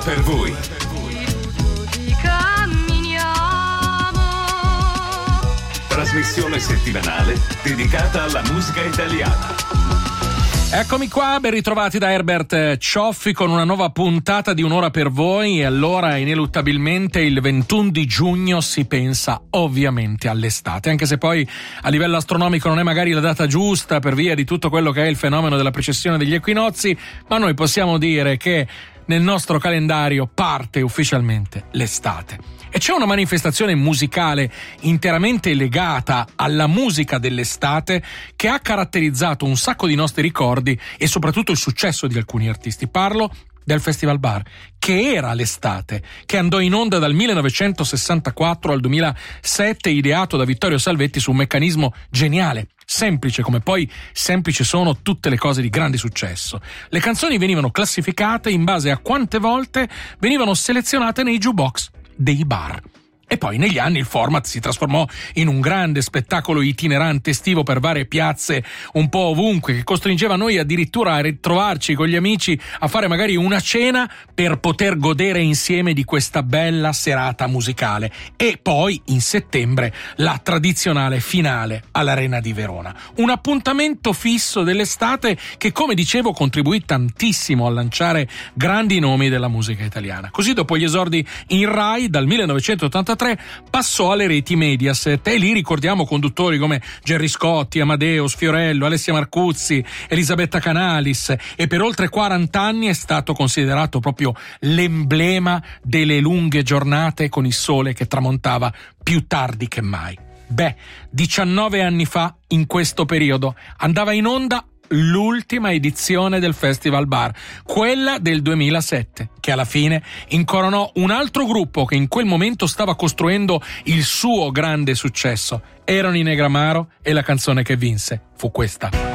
per voi. Trasmissione settimanale dedicata alla musica italiana. Eccomi qua, ben ritrovati da Herbert Cioffi con una nuova puntata di Un'ora per voi. E allora, ineluttabilmente, il 21 di giugno si pensa ovviamente all'estate, anche se poi a livello astronomico non è magari la data giusta per via di tutto quello che è il fenomeno della precessione degli equinozi, ma noi possiamo dire che nel nostro calendario parte ufficialmente l'estate. E c'è una manifestazione musicale interamente legata alla musica dell'estate che ha caratterizzato un sacco di nostri ricordi e soprattutto il successo di alcuni artisti. Parlo del Festival Bar, che era l'estate, che andò in onda dal 1964 al 2007, ideato da Vittorio Salvetti su un meccanismo geniale, semplice come poi semplici sono tutte le cose di grande successo. Le canzoni venivano classificate in base a quante volte venivano selezionate nei jukebox dei bar. E poi negli anni il format si trasformò in un grande spettacolo itinerante estivo per varie piazze un po' ovunque, che costringeva noi addirittura a ritrovarci con gli amici a fare magari una cena per poter godere insieme di questa bella serata musicale. E poi in settembre la tradizionale finale all'Arena di Verona. Un appuntamento fisso dell'estate che, come dicevo, contribuì tantissimo a lanciare grandi nomi della musica italiana. Così, dopo gli esordi in Rai dal 1983, passò alle reti Mediaset e lì ricordiamo conduttori come Gerry Scotti, Amadeus, Fiorello, Alessia Marcuzzi, Elisabetta Canalis, e per oltre 40 anni è stato considerato proprio l'emblema delle lunghe giornate con il sole che tramontava più tardi che mai. 19 anni fa, in questo periodo, andava in onda l'ultima edizione del Festival Bar, quella del 2007, che alla fine incoronò un altro gruppo che in quel momento stava costruendo il suo grande successo. Erano i Negramaro e la canzone che vinse fu questa.